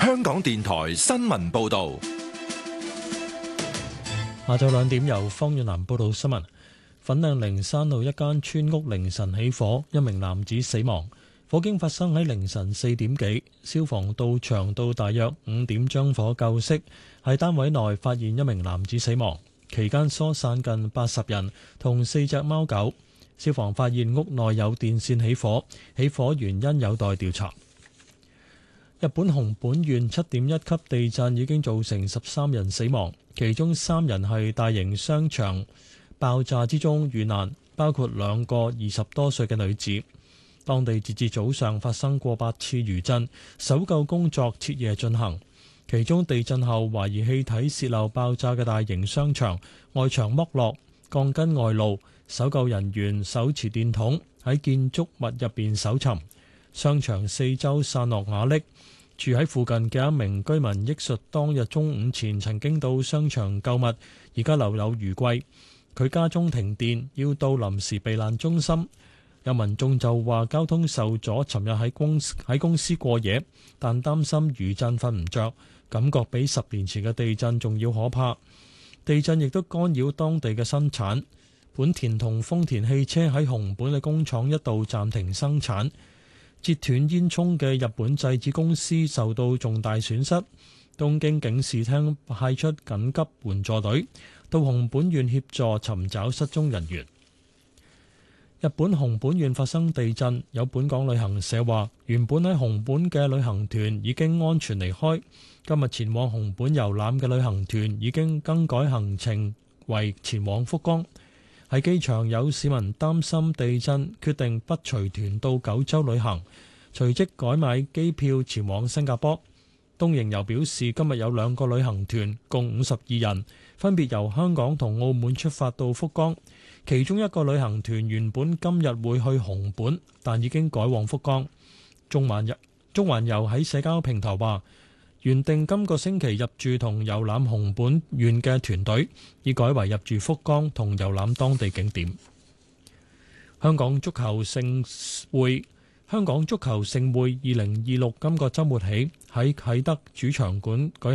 香港電台新聞報道。 下晝2點由方遠南報道新聞。粉嶺靈山路一間村屋凌晨起火，一名男子死亡。火警發生喺凌晨4點幾，消防到場到大約5點將火救熄。喺單位內發現一名男子死亡，期間疏散近80人同4隻貓狗。消防發現屋內有電線起火，起火原因有待調查。日本熊本縣7.1級地震已經造成13人死亡，其中3人係大型商場爆炸之中遇難，包括2個20多歲嘅女子。當地截至早上發生過8次餘震，搜救工作徹夜進行。其中地震後懷疑氣體洩漏爆炸嘅大型商場外牆剝落，鋼筋外露，搜救人員手持電筒喺建築物入邊搜尋。商場四周散落瓦礫。住喺附近嘅一名居民憶述，當日中午前曾經到商場購物，而家留有餘悸。佢家中停電，要到臨時避難中心。有民眾就話交通受阻，尋日喺公司過夜，但擔心餘震瞓唔着，感覺比10年前嘅地震仲要可怕。地震亦都干擾當地嘅生產，本田同豐田汽車喺熊本嘅工廠一度暫停生產。截斷煙囪嘅日本製紙公司受到重大損失，東京警視廳派出緊急援助隊到熊本縣協助尋找失蹤人員。日本熊本縣發生地震，有本港旅行社話，原本喺熊本嘅旅行團已經安全離開，今日前往熊本遊覽嘅旅行團已經更改行程為前往福岡。喺機場有市民擔心地震，決定不隨團到九州旅行，隨即改買機票前往新加坡。東瀛遊表示，今日有2個旅行團，共52人，分別由香港同澳門出發到福岡。其中一個旅行團原本今日會去熊本，但已經改往福岡。中環遊喺社交平台話，原定今個星期入住同遊覽熊本縣嘅團隊，已改為入住福岡同遊覽當地景點。香港足球盛會2026今個週末起喺啟德主場館舉